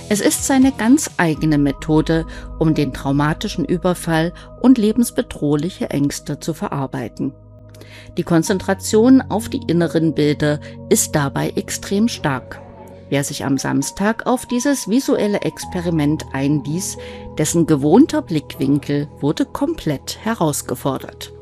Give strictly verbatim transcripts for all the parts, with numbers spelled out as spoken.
Es ist seine ganz eigene Methode, um den traumatischen Überfall und lebensbedrohliche Ängste zu verarbeiten. Die Konzentration auf die inneren Bilder ist dabei extrem stark. Wer sich am Samstag auf dieses visuelle Experiment einließ, dessen gewohnter Blickwinkel wurde komplett herausgefordert.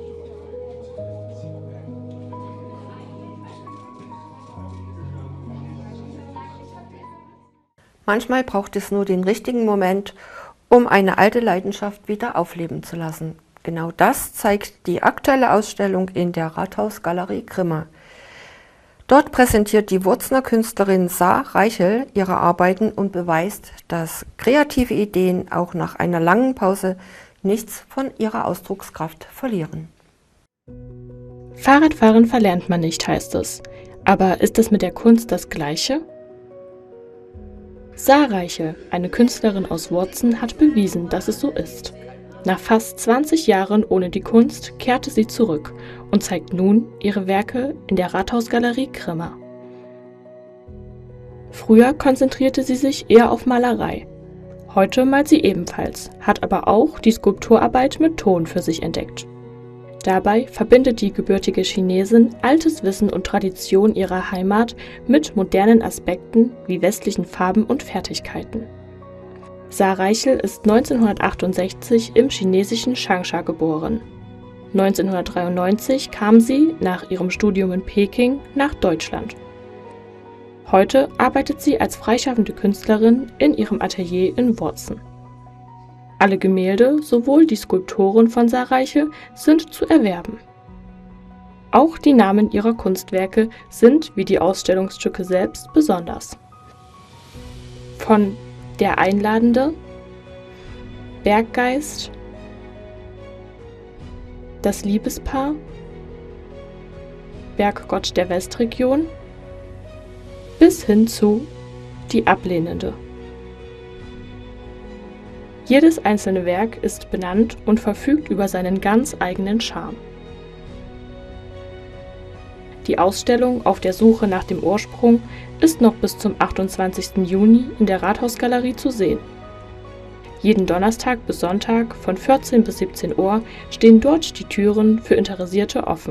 Manchmal braucht es nur den richtigen Moment, um eine alte Leidenschaft wieder aufleben zu lassen. Genau das zeigt die aktuelle Ausstellung in der Rathausgalerie Grimma. Dort präsentiert die Wurzner Künstlerin Saar Reichel ihre Arbeiten und beweist, dass kreative Ideen auch nach einer langen Pause nichts von ihrer Ausdruckskraft verlieren. Fahrradfahren verlernt man nicht, heißt es. Aber ist es mit der Kunst das Gleiche? Saar Reichel, eine Künstlerin aus Wurzen, hat bewiesen, dass es so ist. Nach fast zwanzig Jahren ohne die Kunst kehrte sie zurück und zeigt nun ihre Werke in der Rathausgalerie Grimma. Früher konzentrierte sie sich eher auf Malerei. Heute malt sie ebenfalls, hat aber auch die Skulpturarbeit mit Ton für sich entdeckt. Dabei verbindet die gebürtige Chinesin altes Wissen und Tradition ihrer Heimat mit modernen Aspekten wie westlichen Farben und Fertigkeiten. Saar Reichel ist neunzehnhundertachtundsechzig im chinesischen Changsha geboren. neunzehnhundertdreiundneunzig kam sie nach ihrem Studium in Peking nach Deutschland. Heute arbeitet sie als freischaffende Künstlerin in ihrem Atelier in Wurzen. Alle Gemälde, sowohl die Skulpturen von Saar Reichel, sind zu erwerben. Auch die Namen ihrer Kunstwerke sind, wie die Ausstellungsstücke selbst, besonders. Von Der Einladende, Berggeist, Das Liebespaar, Berggott der Westregion bis hin zu Die Ablehnende. Jedes einzelne Werk ist benannt und verfügt über seinen ganz eigenen Charme. Die Ausstellung Auf der Suche nach dem Ursprung ist noch bis zum achtundzwanzigsten Juni in der Rathausgalerie zu sehen. Jeden Donnerstag bis Sonntag von vierzehn bis siebzehn Uhr stehen dort die Türen für Interessierte offen.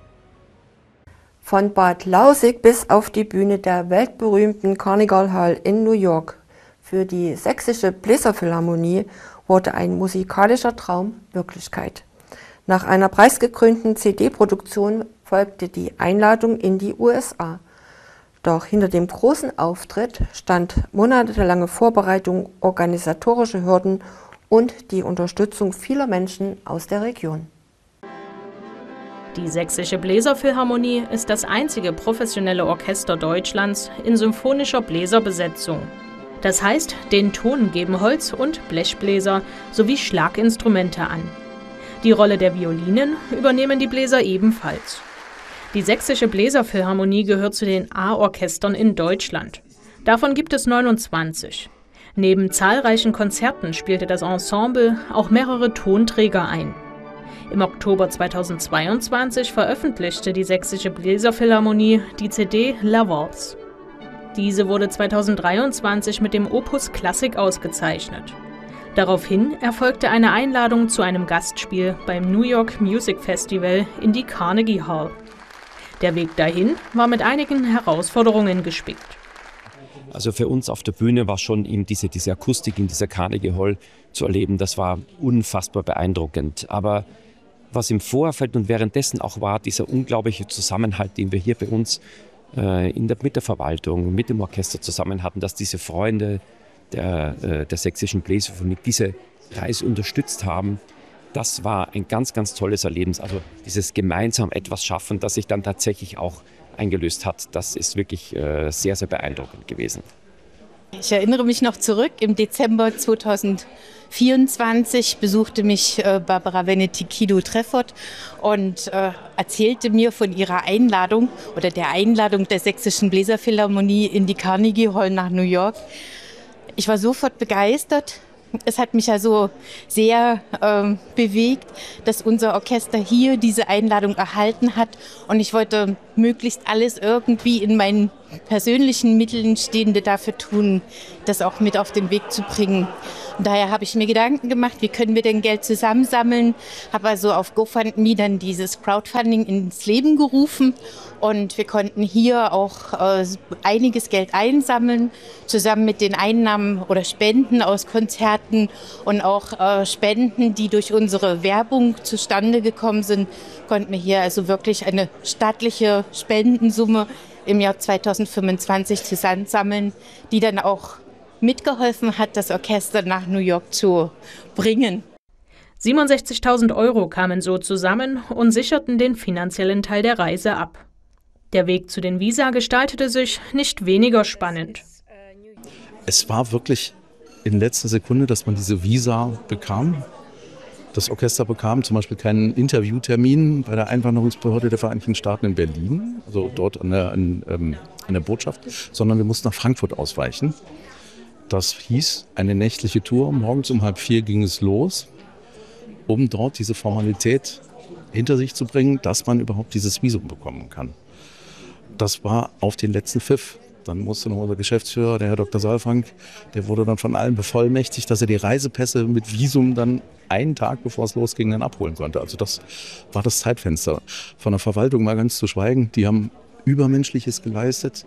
Von Bad Lausick bis auf die Bühne der weltberühmten Carnegie Hall in New York. Für die Sächsische Bläserphilharmonie wurde ein musikalischer Traum Wirklichkeit. Nach einer preisgekrönten C D-Produktion folgte die Einladung in die U S A. Doch hinter dem großen Auftritt stand monatelange Vorbereitung, organisatorische Hürden und die Unterstützung vieler Menschen aus der Region. Die Sächsische Bläserphilharmonie ist das einzige professionelle Orchester Deutschlands in symphonischer Bläserbesetzung. Das heißt, den Ton geben Holz- und Blechbläser sowie Schlaginstrumente an. Die Rolle der Violinen übernehmen die Bläser ebenfalls. Die Sächsische Bläserphilharmonie gehört zu den A-Orchestern in Deutschland. Davon gibt es neunundzwanzig. Neben zahlreichen Konzerten spielte das Ensemble auch mehrere Tonträger ein. Im Oktober zweitausendzweiundzwanzig veröffentlichte die Sächsische Bläserphilharmonie die C D La Valse. Diese wurde zweitausenddreiundzwanzig mit dem Opus Klassik ausgezeichnet. Daraufhin erfolgte eine Einladung zu einem Gastspiel beim New York Music Festival in die Carnegie Hall. Der Weg dahin war mit einigen Herausforderungen gespickt. Also für uns auf der Bühne war schon eben diese, diese Akustik in dieser Carnegie Hall zu erleben, das war unfassbar beeindruckend. Aber was im Vorfeld und währenddessen auch war, dieser unglaubliche Zusammenhalt, den wir hier bei uns äh, in der, mit der Verwaltung, mit dem Orchester zusammen hatten, dass diese Freunde der, äh, der Sächsischen Bläserphilharmonie diese Reise unterstützt haben, das war ein ganz, ganz tolles Erlebnis. Also dieses gemeinsam etwas schaffen, das sich dann tatsächlich auch eingelöst hat, das ist wirklich äh, sehr, sehr beeindruckend gewesen. Ich erinnere mich noch zurück, im Dezember zweitausendvierundzwanzig besuchte mich äh, Barbara Venetti-Kido-Treffert und äh, erzählte mir von ihrer Einladung oder der Einladung der Sächsischen Bläserphilharmonie in die Carnegie Hall nach New York. Ich war sofort begeistert. Es hat mich also sehr äh, bewegt, dass unser Orchester hier diese Einladung erhalten hat. Und ich wollte möglichst alles irgendwie in mein persönlichen Mitteln Stehende dafür tun, das auch mit auf den Weg zu bringen. Und daher habe ich mir Gedanken gemacht, wie können wir denn Geld zusammensammeln, habe also auf GoFundMe dann dieses Crowdfunding ins Leben gerufen und wir konnten hier auch äh, einiges Geld einsammeln, zusammen mit den Einnahmen oder Spenden aus Konzerten und auch äh, Spenden, die durch unsere Werbung zustande gekommen sind, konnten wir hier also wirklich eine stattliche Spendensumme im Jahr zweitausendfünfundzwanzig zusammensammeln, die dann auch mitgeholfen hat, das Orchester nach New York zu bringen. siebenundsechzigtausend Euro kamen so zusammen und sicherten den finanziellen Teil der Reise ab. Der Weg zu den Visa gestaltete sich nicht weniger spannend. Es war wirklich in letzter Sekunde, dass man diese Visa bekam. Das Orchester bekam zum Beispiel keinen Interviewtermin bei der Einwanderungsbehörde der Vereinigten Staaten in Berlin, also dort an der, an, ähm, an der Botschaft, sondern wir mussten nach Frankfurt ausweichen. Das hieß eine nächtliche Tour. Morgens um halb vier ging es los, um dort diese Formalität hinter sich zu bringen, dass man überhaupt dieses Visum bekommen kann. Das war auf den letzten Pfiff. Dann musste noch unser Geschäftsführer, der Herr Doktor Saalfrank, der wurde dann von allen bevollmächtigt, dass er die Reisepässe mit Visum dann einen Tag, bevor es losging, dann abholen konnte. Also das war das Zeitfenster. Von der Verwaltung mal ganz zu schweigen, die haben Übermenschliches geleistet.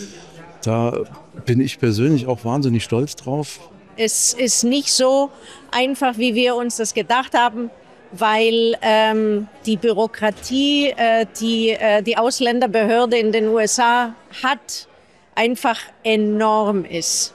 Da bin ich persönlich auch wahnsinnig stolz drauf. Es ist nicht so einfach, wie wir uns das gedacht haben, weil ähm, die Bürokratie, äh, die äh, die Ausländerbehörde in den U S A hat, einfach enorm ist.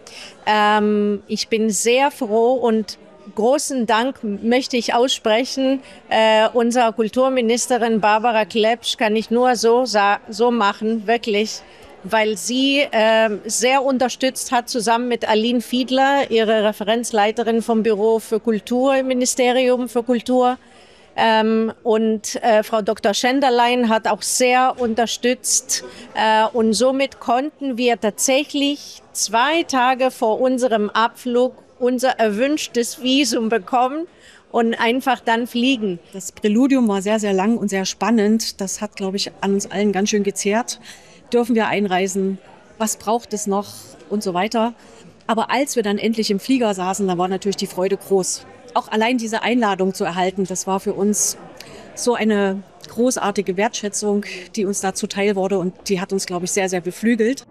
Ähm, ich bin sehr froh und großen Dank möchte ich aussprechen. Äh, unserer Kulturministerin Barbara Klepsch kann ich nur so, so machen, wirklich, weil sie äh, sehr unterstützt hat, zusammen mit Aline Fiedler, ihre Referenzleiterin vom Büro für Kultur im Ministerium für Kultur. Ähm, und äh, Frau Doktor Schenderlein hat auch sehr unterstützt. Äh, und somit konnten wir tatsächlich zwei Tage vor unserem Abflug unser erwünschtes Visum bekommen und einfach dann fliegen. Das Präludium war sehr, sehr lang und sehr spannend. Das hat, glaube ich, an uns allen ganz schön gezehrt. Dürfen wir einreisen? Was braucht es noch? Und so weiter. Aber als wir dann endlich im Flieger saßen, da war natürlich die Freude groß. Auch allein diese Einladung zu erhalten, das war für uns so eine großartige Wertschätzung, die uns da zuteil wurde. Und die hat uns, glaube ich, sehr, sehr beflügelt.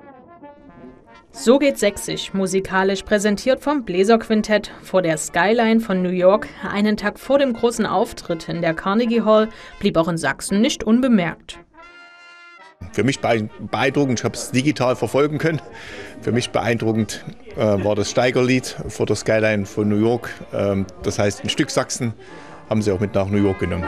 So geht Sächsisch, musikalisch präsentiert vom Bläserquintett vor der Skyline von New York. Einen Tag vor dem großen Auftritt in der Carnegie Hall blieb auch in Sachsen nicht unbemerkt. Für mich beeindruckend, ich habe es digital verfolgen können. Für mich beeindruckend äh, war das Steigerlied vor der Skyline von New York. Ähm, das heißt, ein Stück Sachsen haben sie auch mit nach New York genommen.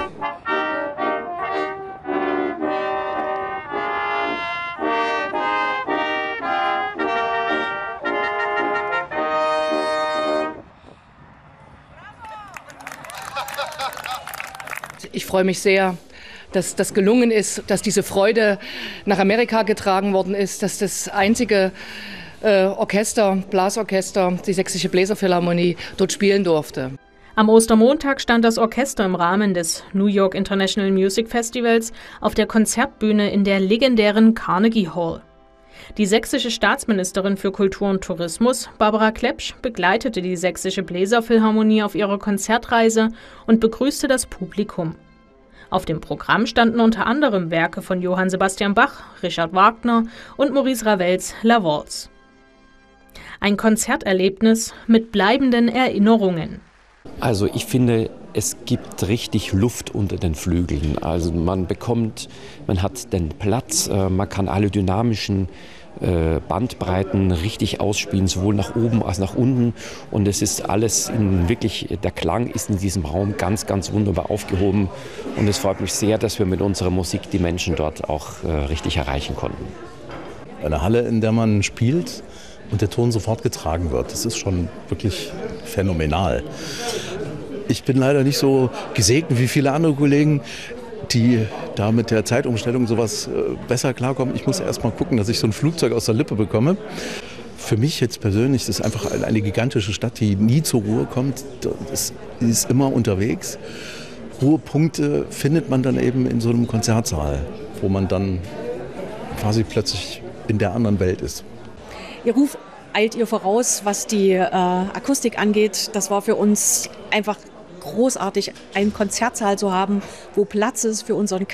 Ich freue mich sehr, dass das gelungen ist, dass diese Freude nach Amerika getragen worden ist, dass das einzige äh, Orchester, Blasorchester, die Sächsische Bläserphilharmonie, dort spielen durfte. Am Ostermontag stand das Orchester im Rahmen des New York International Music Festivals auf der Konzertbühne in der legendären Carnegie Hall. Die sächsische Staatsministerin für Kultur und Tourismus, Barbara Klepsch, begleitete die Sächsische Bläserphilharmonie auf ihrer Konzertreise und begrüßte das Publikum. Auf dem Programm standen unter anderem Werke von Johann Sebastian Bach, Richard Wagner und Maurice Ravels La Valse. Ein Konzerterlebnis mit bleibenden Erinnerungen. Also ich finde, es gibt richtig Luft unter den Flügeln. Also man bekommt, man hat den Platz, man kann alle dynamischen Bandbreiten richtig ausspielen, sowohl nach oben als nach unten. Und es ist alles in wirklich, der Klang ist in diesem Raum ganz, ganz wunderbar aufgehoben. Und es freut mich sehr, dass wir mit unserer Musik die Menschen dort auch äh, richtig erreichen konnten. Eine Halle, in der man spielt und der Ton sofort getragen wird, das ist schon wirklich phänomenal. Ich bin leider nicht so gesegnet wie viele andere Kollegen, die da mit der Zeitumstellung sowas besser klarkommen. Ich muss erst mal gucken, dass ich so ein Flugzeug aus der Lippe bekomme. Für mich jetzt persönlich ist es einfach eine gigantische Stadt, die nie zur Ruhe kommt. Das ist immer unterwegs. Ruhepunkte findet man dann eben in so einem Konzertsaal, wo man dann quasi plötzlich in der anderen Welt ist. Ihr Ruf eilt ihr voraus, was die äh, Akustik angeht. Das war für uns einfach großartig, einen Konzertsaal zu haben, wo Platz ist für unseren